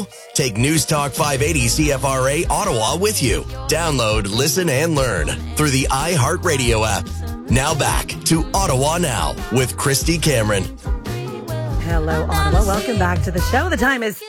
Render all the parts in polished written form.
Take News Talk 580 CFRA Ottawa with you. Download, listen, and learn through the iHeartRadio app. Now back to Ottawa Now with Christy Cameron. Hello, Ottawa. Welcome back to the show. The time is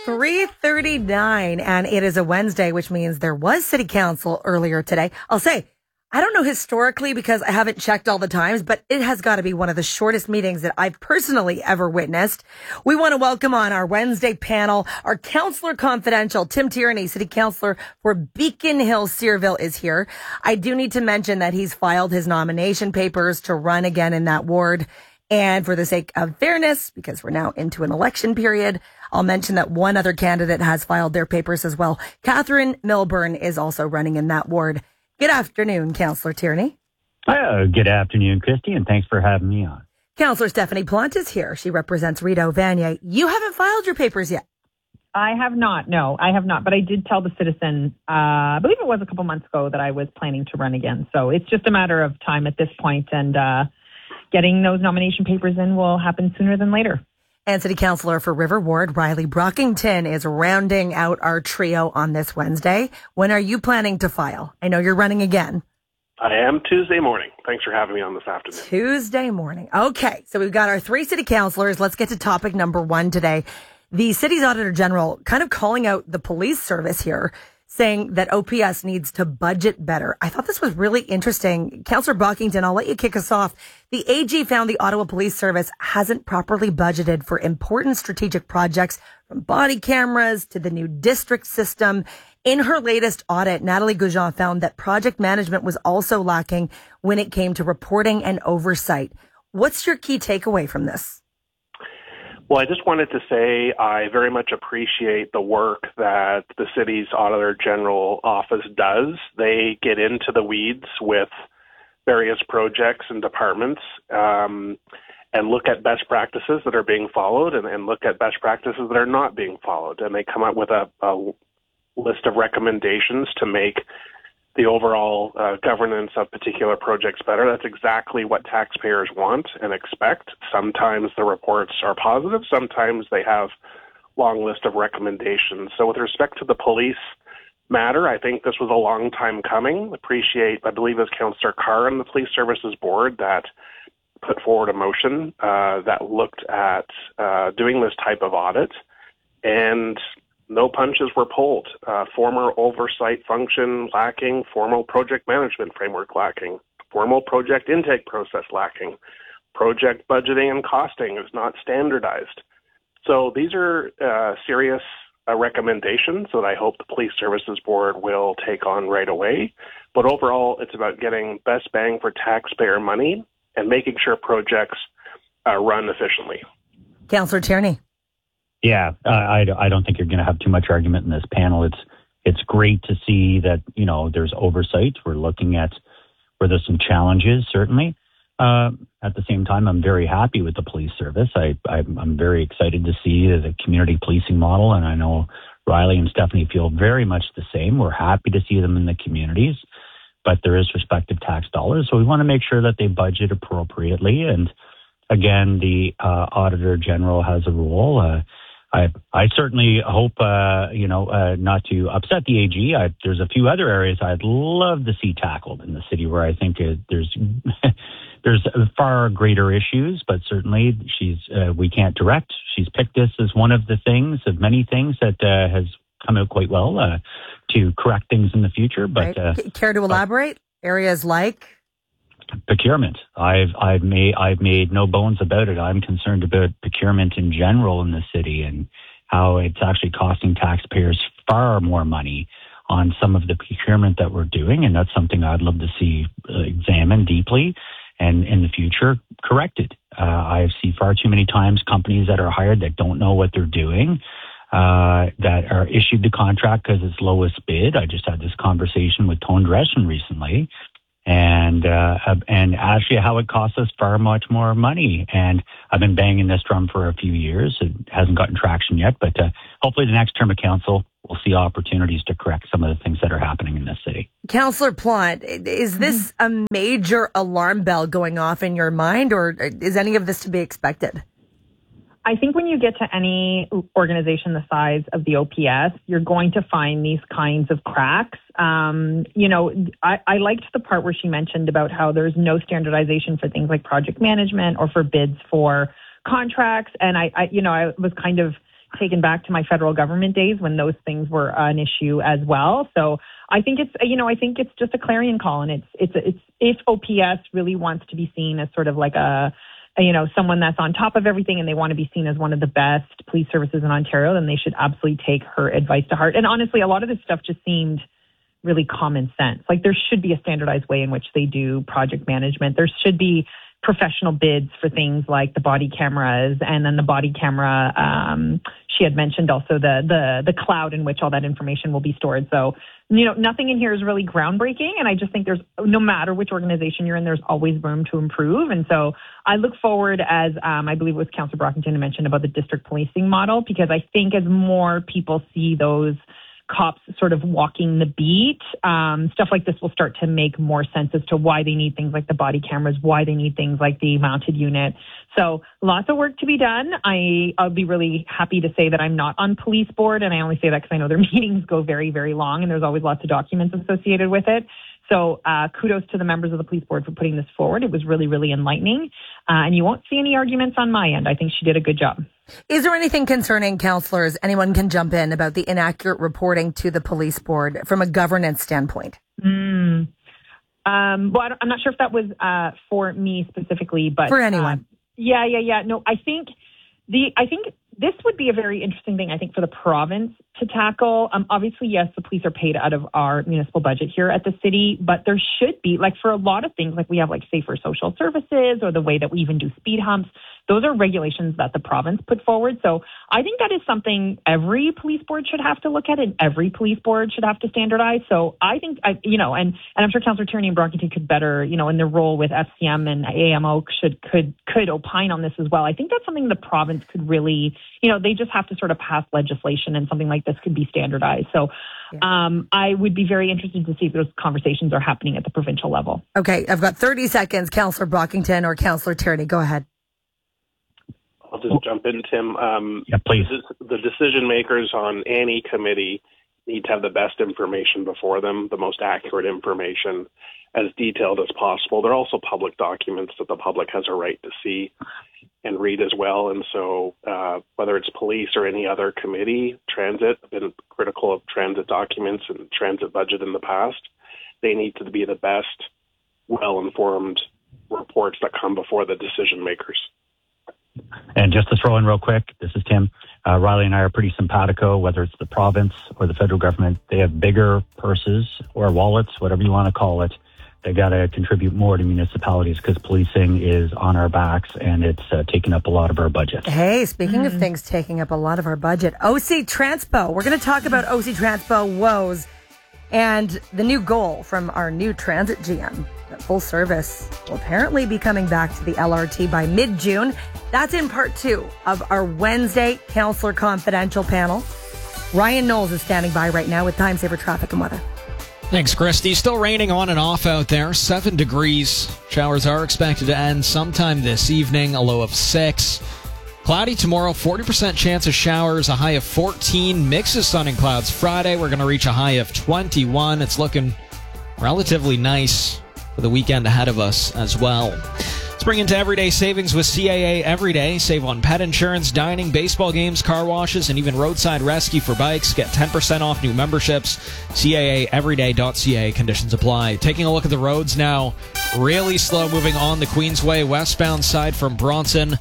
3:39 and it is a Wednesday, which means there was city council earlier today. I'll say, I don't know historically because I haven't checked all the times, but it has got to be one of the shortest meetings that I've personally ever witnessed. We want to welcome on our Wednesday panel, our Councillor Confidential, Tim Tierney, City Councillor for Beacon Hill, Searville, is here. I do need to mention that he's filed his nomination papers to run again in that ward. And for the sake of fairness, because we're now into an election period, I'll mention that one other candidate has filed their papers as well. Catherine Milburn is also running in that ward. Good afternoon, Councillor Tierney. Good afternoon, Christy, and thanks for having me on. Councillor Stephanie Plante is here. She represents Rideau Vanier. You haven't filed your papers yet. I have not. No, I have not. But I did tell the citizen, I believe it was a couple months ago, that I was planning to run again. So it's just a matter of time at this point, and getting those nomination papers in will happen sooner than later. And City Councillor for River Ward, Riley Brockington, is rounding out our trio on this Wednesday. When are you planning to file? I know you're running again. I am Tuesday morning. Thanks for having me on this afternoon. Tuesday morning. Okay, so we've got our three city councillors. Let's get to topic number one today. The city's Auditor General kind of calling out the police service here, saying that OPS needs to budget better. I thought this was really interesting. Councillor Brockington, I'll let you kick us off. The AG found the Ottawa Police Service hasn't properly budgeted for important strategic projects, from body cameras to the new district system. In her latest audit, Natalie Goujon found that project management was also lacking when it came to reporting and oversight. What's your key takeaway from this? Well, I just wanted to say I very much appreciate the work that the city's Auditor General office does. They get into the weeds with various projects and departments and look at best practices that are being followed and look at best practices that are not being followed. And they come up with a list of recommendations to make the overall governance of particular projects better. That's exactly what taxpayers want and expect. Sometimes the reports are positive. Sometimes they have long list of recommendations. So with respect to the police matter, I think this was a long time coming. I believe it was Councillor Carr on the Police Services Board that put forward a motion that looked at doing this type of audit, and no punches were pulled. Former oversight function lacking, formal project management framework lacking, formal project intake process lacking, project budgeting and costing is not standardized. So these are serious recommendations that I hope the Police Services Board will take on right away. But overall, it's about getting best bang for taxpayer money and making sure projects run efficiently. Councillor Tierney. Yeah, I don't think you're going to have too much argument in this panel. It's great to see that, there's oversight. We're looking at where there's some challenges, certainly. At the same time, I'm very happy with the police service. I'm very excited to see the community policing model, and I know Riley and Stephanie feel very much the same. We're happy to see them in the communities, but there is respective tax dollars, so we want to make sure that they budget appropriately. And again, the Auditor General has a role. I certainly hope, not to upset the AG. There's a few other areas I'd love to see tackled in the city where I think there's far greater issues, but certainly we can't direct. She's picked this as one of the things, of many things that has come out quite well to correct things in the future. But right. Care to elaborate? Areas like? Procurement. I've made no bones about it. I'm concerned about procurement in general in the city and how it's actually costing taxpayers far more money on some of the procurement that we're doing, and that's something I'd love to see examined deeply and in the future corrected. I see far too many times companies that are hired that don't know what they're doing, that are issued the contract because it's lowest bid. I just had this conversation with Tone Dreschen recently. And actually how it costs us far much more money. And I've been banging this drum for a few years. It hasn't gotten traction yet, but hopefully the next term of council, we'll see opportunities to correct some of the things that are happening in this city. Councillor Plante, is this a major alarm bell going off in your mind, or is any of this to be expected? I think when you get to any organization the size of the OPS, you're going to find these kinds of cracks. I liked the part where she mentioned about how there's no standardization for things like project management or for bids for contracts. And I was kind of taken back to my federal government days when those things were an issue as well. So I think it's just a clarion call, and it's if OPS really wants to be seen as sort of like someone that's on top of everything and they want to be seen as one of the best police services in Ontario, then they should absolutely take her advice to heart. And honestly, a lot of this stuff just seemed really common sense. Like there should be a standardized way in which they do project management. There should be professional bids for things like the body cameras, and then the body camera. She had mentioned also the cloud in which all that information will be stored. So, nothing in here is really groundbreaking. And I just think no matter which organization you're in, there's always room to improve. And so I look forward, as I believe it was Councillor Brockington mentioned about the district policing model, because I think as more people see those cops sort of walking the beat, stuff like this will start to make more sense as to why they need things like the body cameras, why they need things like the mounted unit. So lots of work to be done. I'll be really happy to say that I'm not on police board, and I only say that because I know their meetings go very, very long, and there's always lots of documents associated with it. So kudos to the members of the police board for putting this forward. It was really, really enlightening. And you won't see any arguments on my end. I think she did a good job. Is there anything concerning councillors? Anyone can jump in about the inaccurate reporting to the police board from a governance standpoint. Well, I'm not sure if that was for me specifically, but for anyone. Yeah. No, I think this would be a very interesting thing, I think, for the province to tackle. Obviously, yes, the police are paid out of our municipal budget here at the city, but there should be, like, for a lot of things, like we have like safer social services or the way that we even do speed humps. Those are regulations that the province put forward. So I think that is something every police board should have to look at, and every police board should have to standardize. So I think, and I'm sure Councillor Tierney and Brockington could better, in their role with FCM and AMO could opine on this as well. I think that's something the province could really, they just have to sort of pass legislation, and something like this could be standardized. So I would be very interested to see if those conversations are happening at the provincial level. Okay, I've got 30 seconds. Councillor Brockington or Councillor Tierney, go ahead. I'll just jump in, Tim. Yeah, please. The decision makers on any committee need to have the best information before them, the most accurate information, as detailed as possible. They're also public documents that the public has a right to see and read as well. And so whether it's police or any other committee, transit, I've been critical of transit documents and transit budget in the past. They need to be the best, well-informed reports that come before the decision makers. And just to throw in real quick, this is Tim. Riley and I are pretty simpatico, whether it's the province or the federal government. They have bigger purses or wallets, whatever you want to call it. They got to contribute more to municipalities because policing is on our backs, and it's taking up a lot of our budget. Hey, speaking of things taking up a lot of our budget, OC Transpo. We're going to talk about OC Transpo woes and the new goal from our new transit GM. That full service will apparently be coming back to the LRT by mid-June. That's in part 2 of our Wednesday Councillor Confidential panel. Ryan Knowles is standing by right now with Time Saver Traffic and Weather. Thanks, Christy. Still raining on and off out there. 7 degrees. Showers are expected to end sometime this evening, a low of 6. Cloudy tomorrow, 40% chance of showers, a high of 14. Mix of sun and clouds Friday. We're going to reach a high of 21. It's looking relatively nice for the weekend ahead of us as well. Spring into everyday savings with CAA Everyday. Save on pet insurance, dining, baseball games, car washes, and even roadside rescue for bikes. Get 10% off new memberships. CAAeveryday.ca. Conditions apply. Taking a look at the roads now. Really slow moving on the Queensway westbound side from Bronson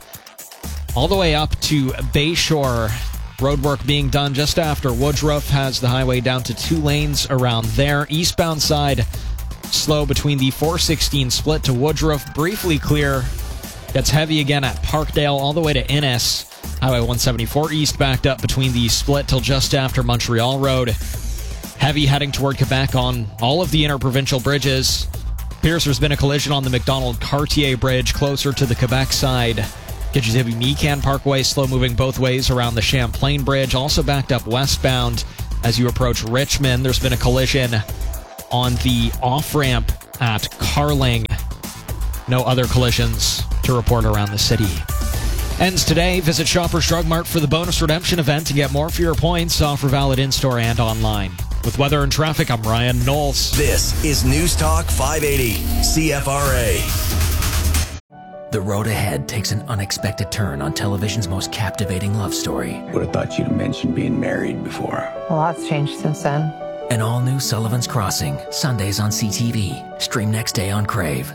all the way up to Bayshore. Roadwork being done just after Woodruff has the highway down to 2 lanes around there. Eastbound side slow between the 416 split to Woodruff. Briefly clear. Gets heavy again at Parkdale all the way to Innis. Highway 174 east backed up between the split till just after Montreal Road. Heavy heading toward Quebec on all of the interprovincial bridges. Appears there's been a collision on the McDonald-Cartier Bridge closer to the Quebec side. Kitchissippi-Mecan Parkway slow moving both ways around the Champlain Bridge. Also backed up westbound as you approach Richmond. There's been a collision on the off-ramp at Carling. No other collisions to report around the city. Ends today. Visit Shoppers Drug Mart for the bonus redemption event to get more for your points. Offer valid in-store and online. With weather and traffic, I'm Ryan Knowles. This is News Talk 580 CFRA. The road ahead takes an unexpected turn on television's most captivating love story. Would have thought you'd have mentioned being married before. A lot's changed since then. An all-new Sullivan's Crossing, Sundays on CTV. Stream next day on Crave.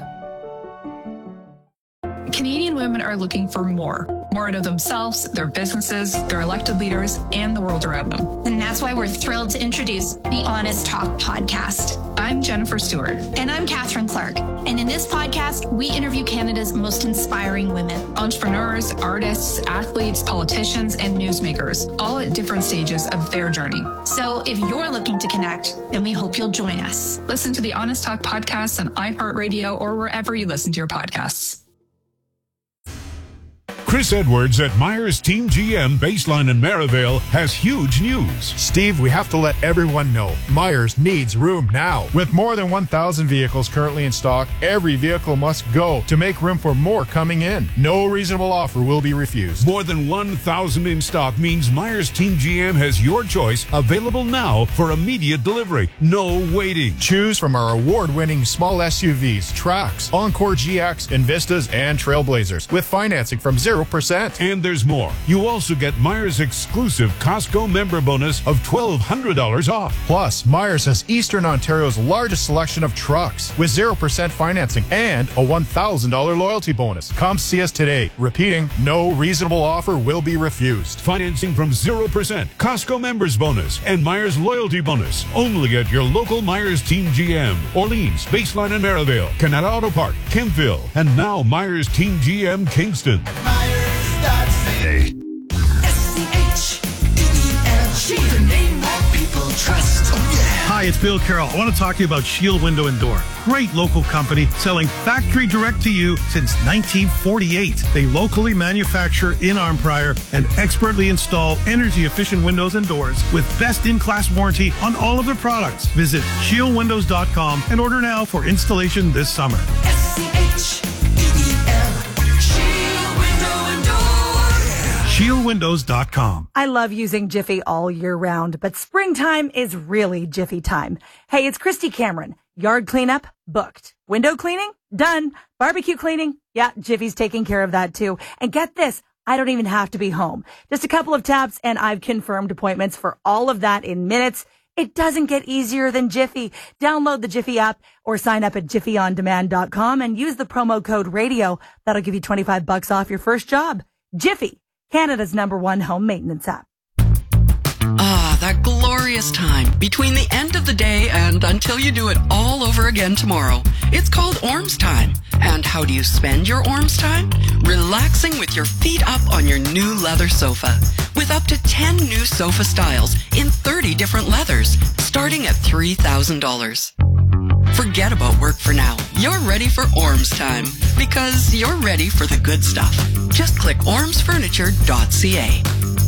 Canadian women are looking for more out of themselves, their businesses, their elected leaders, and the world around them. And that's why we're thrilled to introduce the Honest Talk podcast. I'm Jennifer Stewart. And I'm Catherine Clark. And in this podcast, we interview Canada's most inspiring women. Entrepreneurs, artists, athletes, politicians, and newsmakers, all at different stages of their journey. So if you're looking to connect, then we hope you'll join us. Listen to the Honest Talk podcast on iHeartRadio or wherever you listen to your podcasts. Chris Edwards at Myers Team GM Baseline in Maryvale has huge news. Steve, we have to let everyone know Myers needs room now. With more than 1,000 vehicles currently in stock, every vehicle must go to make room for more coming in. No reasonable offer will be refused. More than 1,000 in stock means Myers Team GM has your choice available now for immediate delivery. No waiting. Choose from our award-winning small SUVs, Trax, Encore GX, Invistas, and Trailblazers with financing from 0%. And there's more. You also get Myers' exclusive Costco member bonus of $1,200 off. Plus, Myers has Eastern Ontario's largest selection of trucks with 0% financing and a $1,000 loyalty bonus. Come see us today. Repeating, no reasonable offer will be refused. Financing from 0%, Costco members bonus, and Myers loyalty bonus. Only at your local Myers Team GM, Orleans, Baseline and Maryvale, Canada Auto Park, Kempville, and now Myers Team GM Kingston. The name that people trust. Oh, yeah. Hi, it's Bill Carroll. I want to talk to you about Shield Window and Door. Great local company selling factory direct to you since 1948. They locally manufacture in Arnprior and expertly install energy efficient windows and doors with best in class warranty on all of their products. Visit shieldwindows.com and order now for installation this summer. ShieldWindows.com. I love using Jiffy all year round, but springtime is really Jiffy time. Hey, it's Christy Cameron. Yard cleanup, booked. Window cleaning, done. Barbecue cleaning, yeah, Jiffy's taking care of that too. And get this, I don't even have to be home. Just a couple of taps and I've confirmed appointments for all of that in minutes. It doesn't get easier than Jiffy. Download the Jiffy app or sign up at jiffyondemand.com and use the promo code radio. That'll give you $25 off your first job. Jiffy, Canada's #1 home maintenance app. Ah, that glorious time between the end of the day and until you do it all over again tomorrow. It's called Orms time. And how do you spend your Orms time? Relaxing with your feet up on your new leather sofa. With up to 10 new sofa styles in 30 different leathers, starting at $3,000. Forget about work for now. You're ready for Orms time because you're ready for the good stuff. Just click ormsfurniture.ca.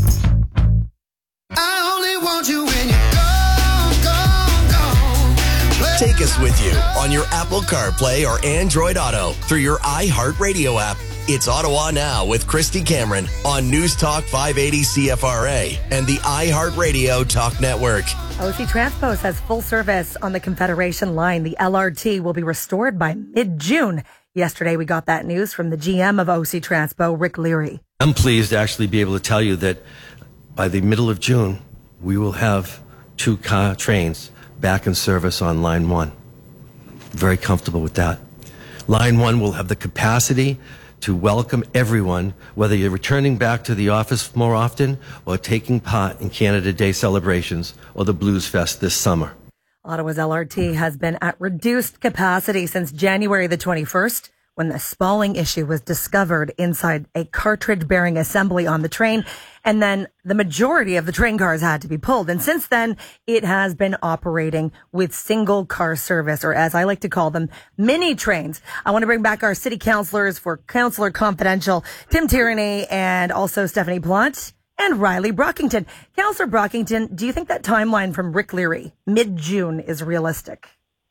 I only want you when you're gone, gone, gone. Take us with you on your Apple CarPlay or Android Auto through your iHeartRadio app. It's Ottawa Now with Christy Cameron on News Talk 580 CFRA and the iHeartRadio Talk Network. OC Transpo says full service on the Confederation line. The LRT will be restored by mid-June. Yesterday, we got that news from the GM of OC Transpo, Rick Leary. I'm pleased to actually be able to tell you that by the middle of June, we will have 2 trains back in service on Line 1. Very comfortable with that. Line 1 will have the capacity to welcome everyone, whether you're returning back to the office more often or taking part in Canada Day celebrations or the Blues Fest this summer. Ottawa's LRT has been at reduced capacity since January the 21st, when the spalling issue was discovered inside a cartridge-bearing assembly on the train, and then the majority of the train cars had to be pulled. And since then, it has been operating with single car service, or as I like to call them, mini trains. I want to bring back our city councillors for Councillor Confidential, Tim Tierney, and also Stephanie Plante and Riley Brockington. Councillor Brockington, do you think that timeline from Rick Leary, mid-June, is realistic?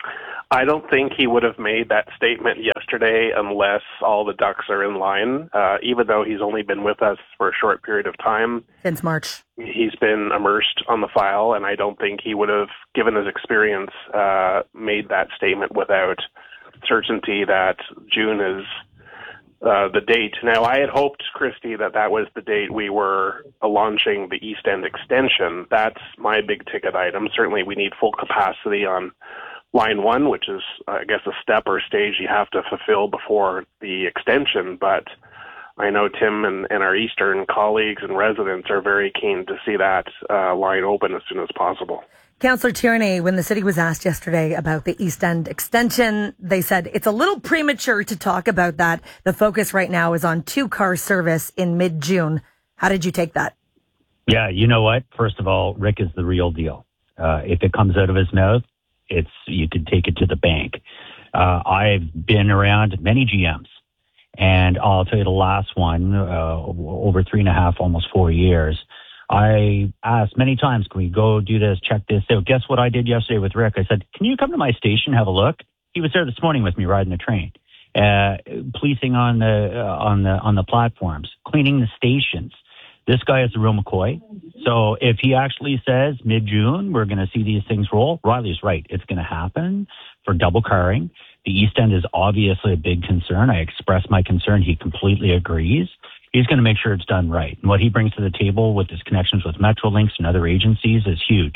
I don't think he would have made that statement yesterday unless all the ducks are in line, even though he's only been with us for a short period of time. Since March. He's been immersed on the file, and I don't think he would have, given his experience, made that statement without certainty that June is the date. Now, I had hoped, Christy, that was the date we were launching the East End extension. That's my big ticket item. Certainly, we need full capacity on Line 1, which is, I guess, a step or stage you have to fulfill before the extension. But I know Tim and our Eastern colleagues and residents are very keen to see that line open as soon as possible. Councillor Tierney, when the city was asked yesterday about the East End extension, they said it's a little premature to talk about that. The focus right now is on 2-car service in mid-June. How did you take that? Yeah, you know what? First of all, Rick is the real deal. If it comes out of his mouth, you could take it to the bank. I've been around many GMs, and I'll tell you the last one, over 3.5, almost 4 years. I asked many times, can we go do this, check this out? Guess what I did yesterday with Rick? I said, can you come to my station, have a look? He was there this morning with me riding the train, policing on the platforms, cleaning the stations. This guy is a real McCoy. So if he actually says mid-June, we're going to see these things roll, Riley's right. It's going to happen for double carring. The East End is obviously a big concern. I expressed my concern. He completely agrees. He's going to make sure it's done right. And what he brings to the table with his connections with Metrolinx and other agencies is huge.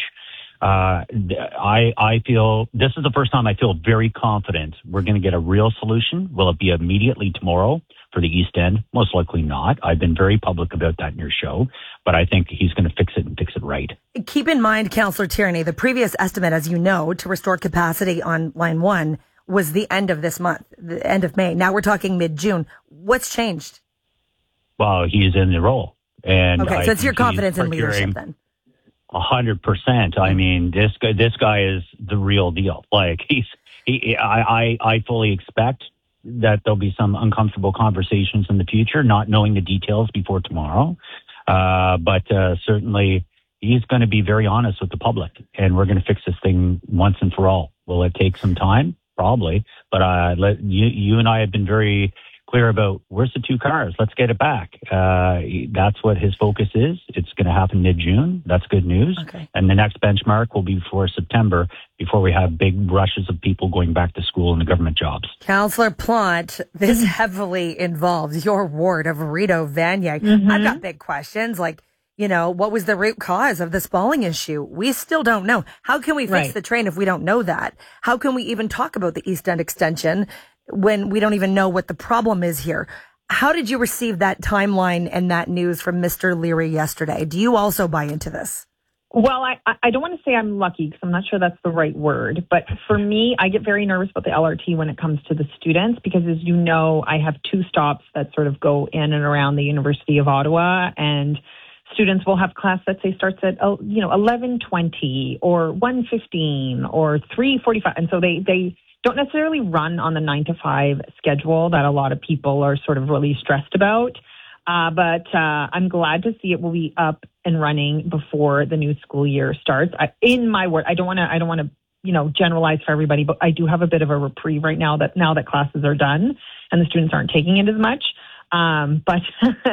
I feel this is the first time I feel very confident we're going to get a real solution. Will it be immediately tomorrow for the East End? Most likely not. I've been very public about that in your show, but I think he's going to fix it and fix it right. Keep in mind, Councillor Tierney, the previous estimate, as you know, to restore capacity on Line 1 was the end of this month, the end of May. Now we're talking mid-June. What's changed? Well, he's in the role. And okay, so it's your confidence in leadership then? 100%. I mean, this guy is the real deal. Like I fully expect that there'll be some uncomfortable conversations in the future, not knowing the details before tomorrow. But certainly he's going to be very honest with the public, and we're going to fix this thing once and for all. Will it take some time? Probably. But you and I have been very clear about where's the 2 cars. Let's get it back. That's what his focus is. It's going to happen mid-June. That's good news. Okay. And the next benchmark will be before September, before we have big rushes of people going back to school and the government jobs. Councillor Plante, this heavily involves your ward of Rideau Vanier. Mm-hmm. I've got big questions like, what was the root cause of the spalling issue? We still don't know. How can we fix the train if we don't know that? How can we even talk about the East End extension when we don't even know what the problem is here? How did you receive that timeline and that news from Mr. Leary yesterday? Do you also buy into this? Well, I don't want to say I'm lucky because I'm not sure that's the right word. But for me, I get very nervous about the LRT when it comes to the students because, as you know, I have 2 stops that sort of go in and around the University of Ottawa, and students will have class that say starts at 11:20 or 1:15 or 3:45, and so they don't necessarily run on the 9 to 5 schedule that a lot of people are sort of really stressed about. But I'm glad to see it will be up and running before the new school year starts. In my word, I don't want to generalize for everybody, but I do have a bit of a reprieve right now that classes are done and the students aren't taking it as much. But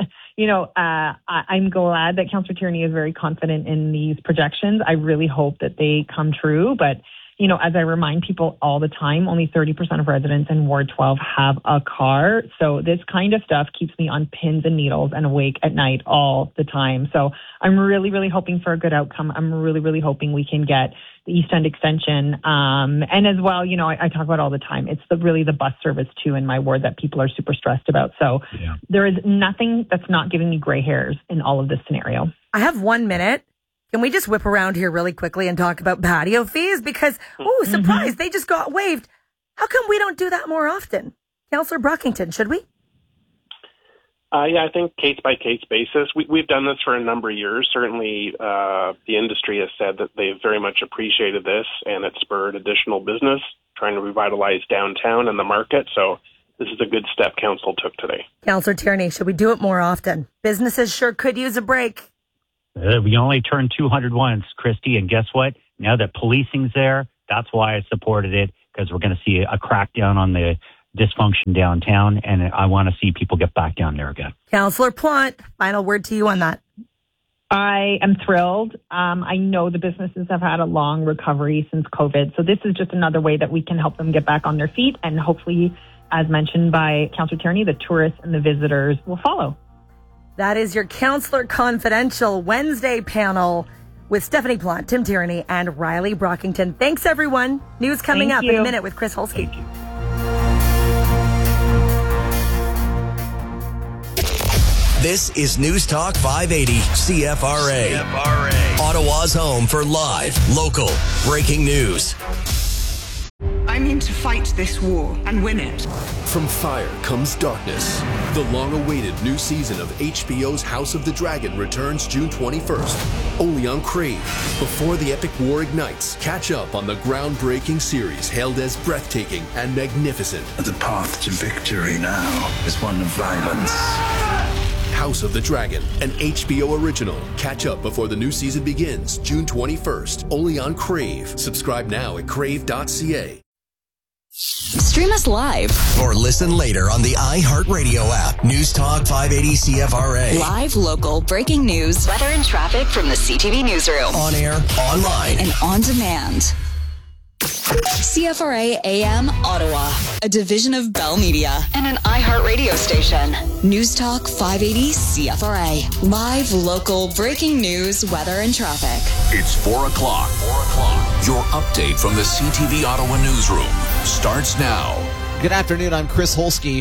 I'm glad that Councillor Tierney is very confident in these projections. I really hope that they come true. But, as I remind people all the time, only 30% of residents in Ward 12 have a car. So this kind of stuff keeps me on pins and needles and awake at night all the time. So I'm really, really hoping for a good outcome. I'm really, really hoping we can get the East End extension. And as well, I talk about all the time, it's really the bus service too in my ward that people are super stressed about. So There is nothing that's not giving me gray hairs in all of this scenario. I have 1 minute. Can we just whip around here really quickly and talk about patio fees? Because, surprise, they just got waived. How come we don't do that more often? Councillor Brockington, should we? Yeah, I think case-by-case basis. We've done this for a number of years. Certainly, the industry has said that they've very much appreciated this, and it spurred additional business, trying to revitalize downtown and the market. So this is a good step council took today. Councillor Tierney, should we do it more often? Businesses sure could use a break. We only turned 200 once, Christy, and guess what? Now that policing's there, that's why I supported it, because we're going to see a crackdown on the dysfunction downtown, and I want to see people get back down there again. Councillor Plante, final word to you on that. I am thrilled. I know the businesses have had a long recovery since COVID, so this is just another way that we can help them get back on their feet, and hopefully, as mentioned by Councillor Tierney, the tourists and the visitors will follow. That is your Councillor Confidential Wednesday panel with Stephanie Plante, Tim Tierney, and Riley Brockington. Thanks, everyone. News coming up in a minute with Chris Holsky. Thank you. This is News Talk 580 CFRA. Ottawa's home for live, local, breaking news. I mean to fight this war and win it. From fire comes darkness. The long-awaited new season of HBO's House of the Dragon returns June 21st, only on Crave. Before the epic war ignites, catch up on the groundbreaking series hailed as breathtaking and magnificent. The path to victory now is one of violence. House of the Dragon, an HBO original. Catch up before the new season begins, June 21st, only on Crave. Subscribe now at crave.ca. Stream us live. Or listen later on the iHeartRadio app. News Talk 580 CFRA. Live, local, breaking news, weather and traffic from the CTV newsroom. On air, online, and on demand. CFRA AM Ottawa, a division of Bell Media and an iHeartRadio station. News Talk 580 CFRA. Live, local, breaking news, weather, and traffic. It's 4 o'clock. Your update from the CTV Ottawa newsroom starts now. Good afternoon. I'm Chris Holsky.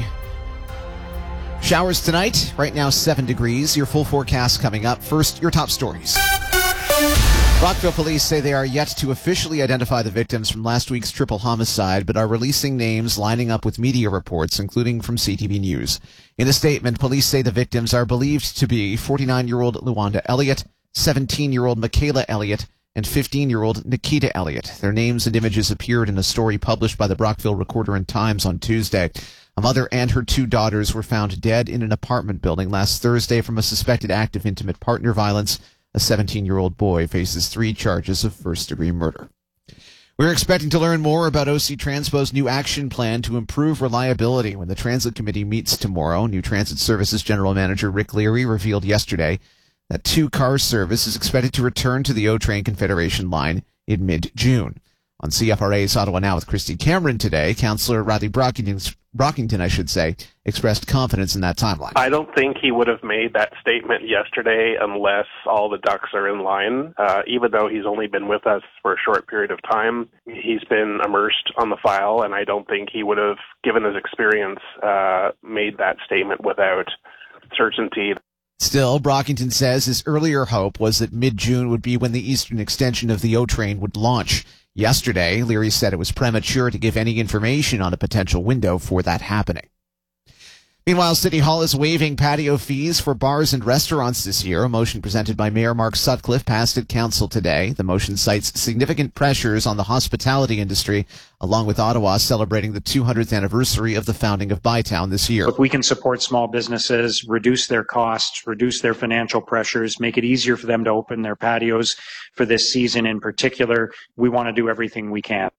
Showers tonight. Right now, 7 degrees. Your full forecast coming up. First, your top stories. Brockville police say they are yet to officially identify the victims from last week's triple homicide, but are releasing names lining up with media reports, including from CTV News. In a statement, police say the victims are believed to be 49-year-old Luanda Elliott, 17-year-old Michaela Elliott, and 15-year-old Nikita Elliott. Their names and images appeared in a story published by the Brockville Recorder and Times on Tuesday. A mother and her 2 daughters were found dead in an apartment building last Thursday from a suspected act of intimate partner violence. A 17-year-old boy faces 3 charges of first-degree murder. We're expecting to learn more about OC Transpo's new action plan to improve reliability when the Transit Committee meets tomorrow. New Transit Services General Manager Rick Leary revealed yesterday that 2-car service is expected to return to the O-Train Confederation line in mid-June. On CFRA's Ottawa Now with Christy Cameron today, Councillor Riley Brockington, expressed confidence in that timeline. I don't think he would have made that statement yesterday unless all the ducks are in line. Even though he's only been with us for a short period of time, he's been immersed on the file, and I don't think he would have, given his experience, made that statement without certainty. Still, Brockington says his earlier hope was that mid-June would be when the eastern extension of the O-Train would launch. Yesterday, Leary said it was premature to give any information on a potential window for that happening. Meanwhile, City Hall is waiving patio fees for bars and restaurants this year. A motion presented by Mayor Mark Sutcliffe passed at Council today. The motion cites significant pressures on the hospitality industry, along with Ottawa celebrating the 200th anniversary of the founding of Bytown this year. If we can support small businesses, reduce their costs, reduce their financial pressures, make it easier for them to open their patios for this season in particular, we want to do everything we can.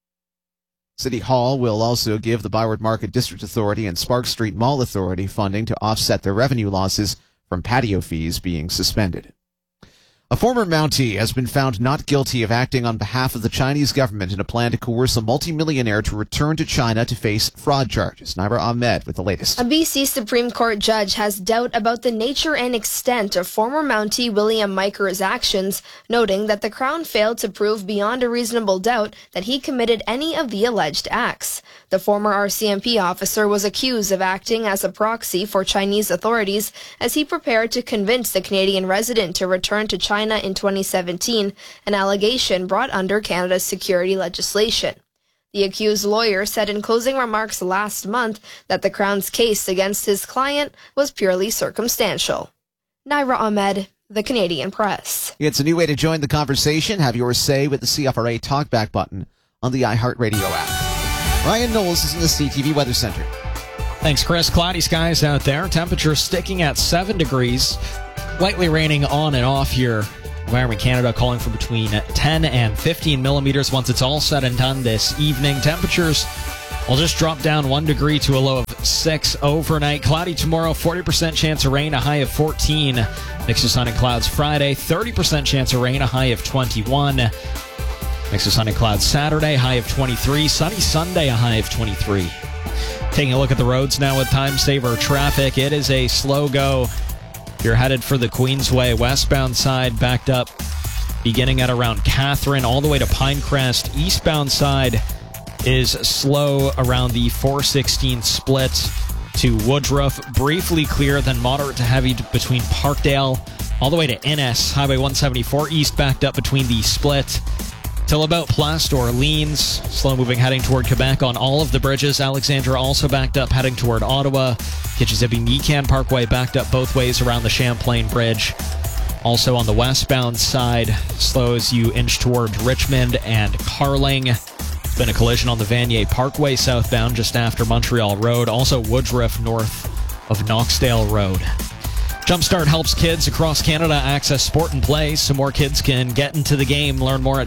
City Hall will also give the Byward Market District Authority and Spark Street Mall Authority funding to offset their revenue losses from patio fees being suspended. A former Mountie has been found not guilty of acting on behalf of the Chinese government in a plan to coerce a multimillionaire to return to China to face fraud charges. Naira Ahmed with the latest. A BC Supreme Court judge has doubt about the nature and extent of former Mountie William Miker's actions, noting that the Crown failed to prove beyond a reasonable doubt that he committed any of the alleged acts. The former RCMP officer was accused of acting as a proxy for Chinese authorities as he prepared to convince the Canadian resident to return to China in 2017, an allegation brought under Canada's security legislation. The accused lawyer said in closing remarks last month that the Crown's case against his client was purely circumstantial. Naira Ahmed, The Canadian Press. It's a new way to join the conversation. Have your say with the CFRA Talkback button on the iHeartRadio app. Ryan Knowles is in the CTV Weather Center. Thanks, Chris. Cloudy skies out there. Temperature sticking at 7 degrees. Lightly raining on and off here Environment Canada calling for between 10 and 15 millimeters once it's all said and done this evening. Temperatures will just drop down 1 degree to a low of 6 overnight. Cloudy tomorrow, 40% chance of rain, a high of 14. Mix of sun and clouds Friday, 30% chance of rain, a high of 21. Mix of sun and clouds Saturday, high of 23. Sunny Sunday, a high of 23. Taking a look at the roads now with time saver traffic. It is a slow go. You're headed for the Queensway westbound side, backed up beginning at around Catherine all the way to Pinecrest. Eastbound side is slow around the 416 split to Woodruff. Briefly clear, then moderate to heavy between Parkdale all the way to Innes. Highway 174 east backed up between the split till about Place d'Orleans. Slow moving heading toward Quebec on all of the bridges. Alexandra also backed up heading toward Ottawa. Kitchissippi-Mecan Parkway backed up both ways around the Champlain Bridge. Also on the westbound side, slow as you inch toward Richmond and Carling. There's been a collision on the Vanier Parkway southbound just after Montreal Road. Also Woodruff north of Knoxdale Road. Jumpstart helps kids across Canada access sport and play so more kids can get into the game. Learn more at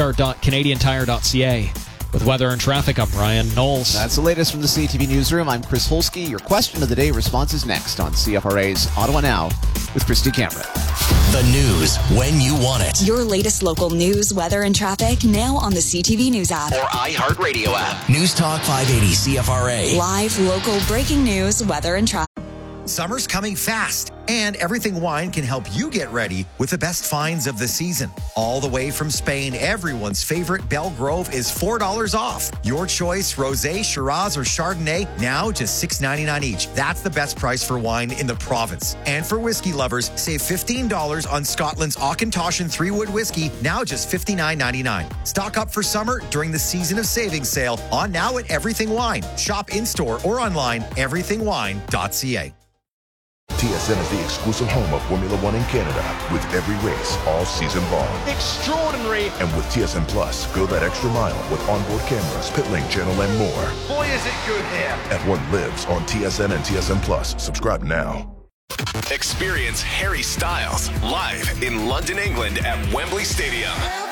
jumpstart.canadiantire.ca. With weather and traffic, I'm Ryan Knowles. That's the latest from the CTV Newsroom. I'm Chris Holsky. Your question of the day response is next on CFRA's Ottawa Now with Christy Cameron. The news when you want it. Your latest local news, weather, and traffic now on the CTV News app or iHeartRadio app. News Talk 580 CFRA. Live local breaking news, weather, and traffic. Summer's coming fast, and Everything Wine can help you get ready with the best finds of the season. All the way from Spain, everyone's favorite Belgrove is $4 off. Your choice, Rosé, Shiraz, or Chardonnay, now just $6.99 each. That's the best price for wine in the province. And for whiskey lovers, save $15 on Scotland's Auchentoshan 3-Wood whiskey, now just $59.99. Stock up for summer during the Season of Savings sale on now at Everything Wine. Shop in-store or online, everythingwine.ca. TSN is the exclusive home of Formula One in Canada, with every race all season long. Extraordinary. And with TSN Plus, go that extra mile with onboard cameras, pit lane channel, and more. Boy, is it good here. F1 lives on TSN and TSN Plus. Subscribe now. Experience Harry Styles live in London, England at Wembley Stadium.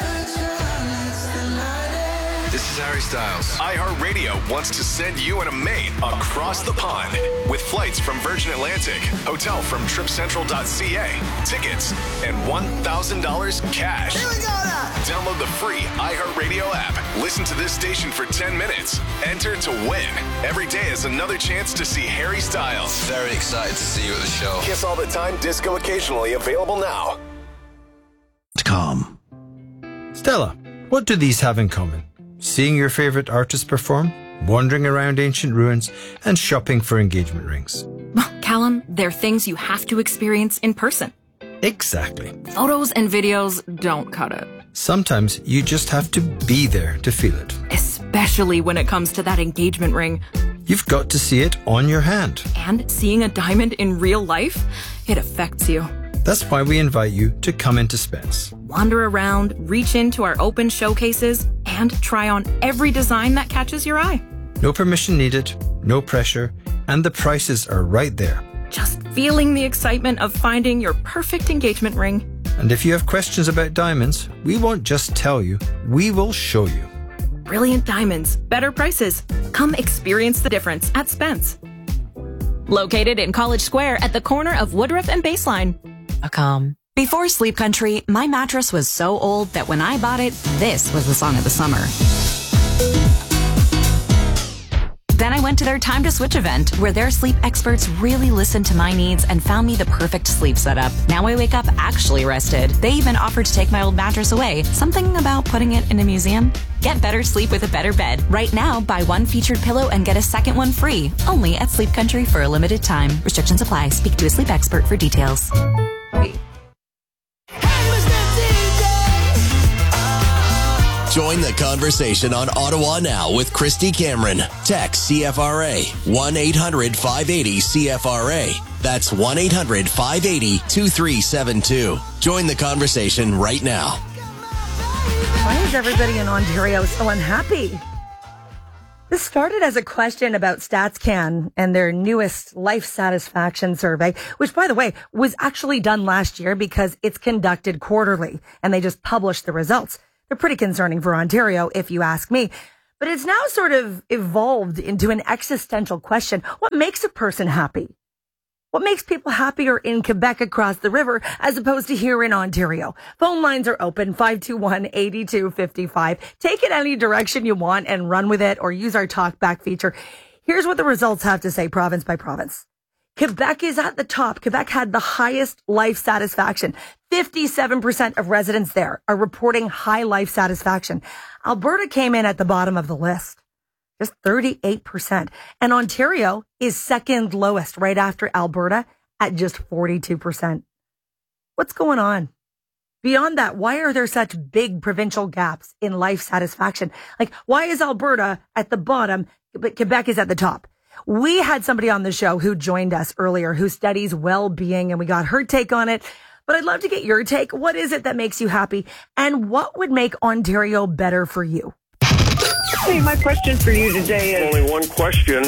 This is Harry Styles. iHeartRadio wants to send you and a mate across the pond with flights from Virgin Atlantic, hotel from TripCentral.ca, tickets, and $1,000 cash. Here we go now. Download the free iHeartRadio app. Listen to this station for 10 minutes. Enter to win. Every day is another chance to see Harry Styles. Very excited to see you at the show. Kiss All the Time, disco occasionally, available now. Stella, what do these have in common? Seeing your favorite artist perform, wandering around ancient ruins, and shopping for engagement rings. Callum, they're things you have to experience in person. Exactly. Photos and videos don't cut it. Sometimes you just have to be there to feel it. Especially when it comes to that engagement ring. You've got to see it on your hand. And seeing a diamond in real life, it affects you. That's why we invite you to come into Spence. Wander around, reach into our open showcases, and try on every design that catches your eye. No permission needed, no pressure, and the prices are right there. Just feeling the excitement of finding your perfect engagement ring. And if you have questions about diamonds, we won't just tell you, we will show you. Brilliant diamonds, better prices. Come experience the difference at Spence. Located in College Square at the corner of Woodruff and Baseline. Before Sleep Country, my mattress was so old that when I bought it, this was the song of the summer. Then I went to their Time to Switch event, where their sleep experts really listened to my needs and found me the perfect sleep setup. Now I wake up actually rested. They even offered to take my old mattress away. Something about putting it in a museum? Get better sleep with a better bed. Right now, buy one featured pillow and get a second one free. Only at Sleep Country for a limited time. Restrictions apply. Speak to a sleep expert for details. Join the conversation on Ottawa Now with Christy Cameron. Text CFRA 1-800-580-CFRA. That's 1-800-580-2372. Join the conversation right now. Why is everybody in Ontario so unhappy? This started as a question about StatsCan and their newest life satisfaction survey, which, by the way, was actually done last year because it's conducted quarterly and they just published the results. They're pretty concerning for Ontario, if you ask me. But it's now sort of evolved into an existential question. What makes a person happy? What makes people happier in Quebec across the river as opposed to here in Ontario? Phone lines are open, 521-8255. Take it any direction you want and run with it or use our talkback feature. Here's what the results have to say province by province. Quebec is at the top. Quebec had the highest life satisfaction. 57% of residents there are reporting high life satisfaction. Alberta came in at the bottom of the list. Just 38%. And Ontario is second lowest right after Alberta at just 42%. What's going on? Beyond that, why are there such big provincial gaps in life satisfaction? Like, why is Alberta at the bottom, but Quebec is at the top? We had somebody on the show who joined us earlier who studies well-being, and we got her take on it. But I'd love to get your take. What is it that makes you happy? And what would make Ontario better for you? Hey, my question for you today is... Only one question.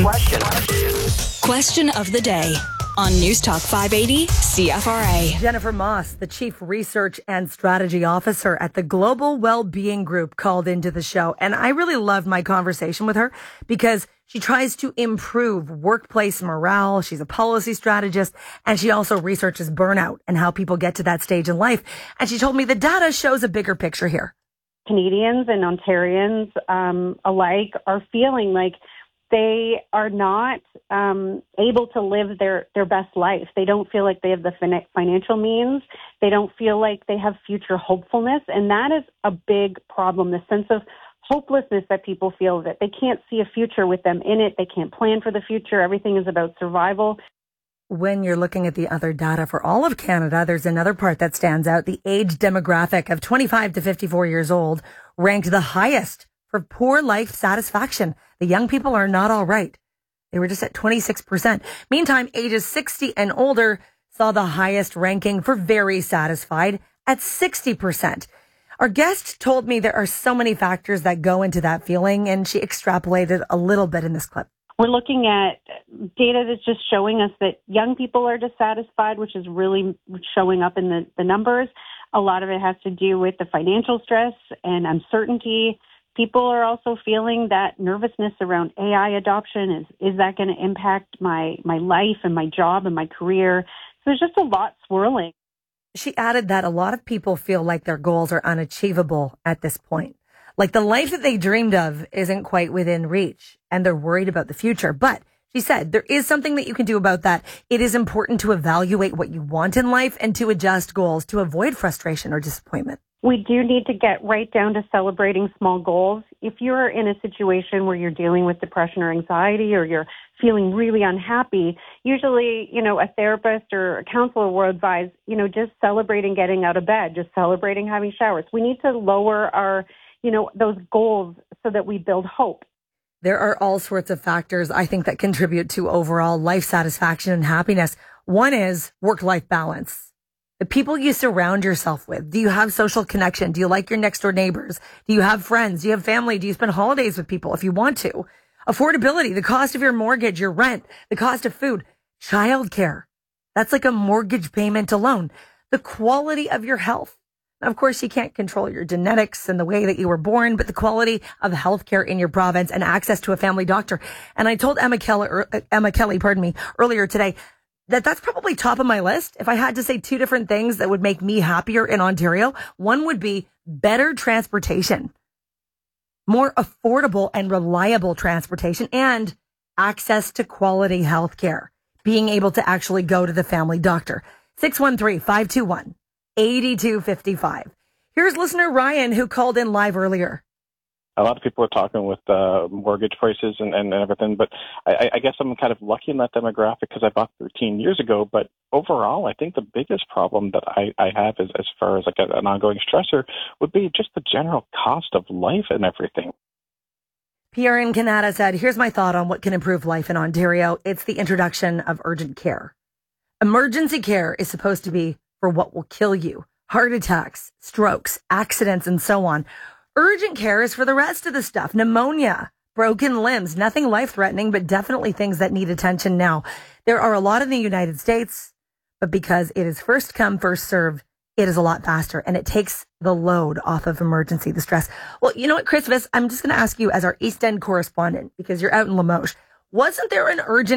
Question of the day on News Talk 580 CFRA. Jennifer Moss, the Chief Research and Strategy Officer at the Global Wellbeing Group, called into the show. And I really loved my conversation with her because she tries to improve workplace morale. She's a policy strategist, and she also researches burnout and how people get to that stage in life. And she told me the data shows a bigger picture here. Canadians and Ontarians alike are feeling like they are not able to live their best life. They don't feel like they have the financial means. They don't feel like they have future hopefulness. And that is a big problem, the sense of hopelessness that people feel, that they can't see a future with them in it. They can't plan for the future. Everything is about survival. When you're looking at the other data for all of Canada, there's another part that stands out. The age demographic of 25 to 54 years old ranked the highest for poor life satisfaction. The young people are not all right. They were just at 26%. Meantime, ages 60 and older saw the highest ranking for very satisfied at 60%. Our guest told me there are so many factors that go into that feeling, and she extrapolated a little bit in this clip. We're looking at data that's just showing us that young people are dissatisfied, which is really showing up in the numbers. A lot of it has to do with the financial stress and uncertainty. People are also feeling that nervousness around AI adoption. Is that going to impact my life and my job and my career? So there's just a lot swirling. She added that a lot of people feel like their goals are unachievable at this point. Like the life that they dreamed of isn't quite within reach, and they're worried about the future. But she said there is something that you can do about that. It is important to evaluate what you want in life and to adjust goals to avoid frustration or disappointment. We do need to get right down to celebrating small goals. If you're in a situation where you're dealing with depression or anxiety, or you're feeling really unhappy, usually, a therapist or a counselor will advise, just celebrating getting out of bed, just celebrating having showers. We need to lower our those goals so that we build hope. There are all sorts of factors, I think, that contribute to overall life satisfaction and happiness. One is work-life balance. The people you surround yourself with. Do you have social connection? Do you like your next door neighbors? Do you have friends? Do you have family? Do you spend holidays with people if you want to? Affordability, the cost of your mortgage, your rent, the cost of food, childcare. That's like a mortgage payment alone. The quality of your health. Of course, you can't control your genetics and the way that you were born, but the quality of healthcare in your province and access to a family doctor. And I told Emma Kelly, earlier today that that's probably top of my list. If I had to say two different things that would make me happier in Ontario, one would be better transportation, more affordable and reliable transportation, and access to quality healthcare, being able to actually go to the family doctor. 613-521-8255. Here's listener Ryan, who called in live earlier. A lot of people are talking with mortgage prices and everything, but I guess I'm kind of lucky in that demographic because I bought 13 years ago. But overall, I think the biggest problem that I have is, as far as like an ongoing stressor, would be just the general cost of life and everything. Pierre in Canada said, here's my thought on what can improve life in Ontario. It's the introduction of urgent care. Emergency care is supposed to be for what will kill you. Heart attacks, strokes, accidents, and so on. Urgent care is for the rest of the stuff. Pneumonia, broken limbs, nothing life-threatening, but definitely things that need attention now. There are a lot in the United States, but because it is first come, first served, it is a lot faster, and it takes the load off of emergency, the stress. Well, you know what, Chris Viss, I'm just going to ask you as our East End correspondent, because you're out in Limoges, wasn't there an urgent